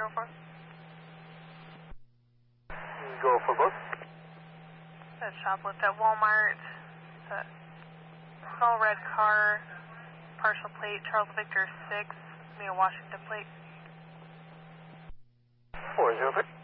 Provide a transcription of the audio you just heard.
404. Go for both. That shoplift at Walmart. That small red car, partial plate, Charles Victor 6, Washington plate. 403.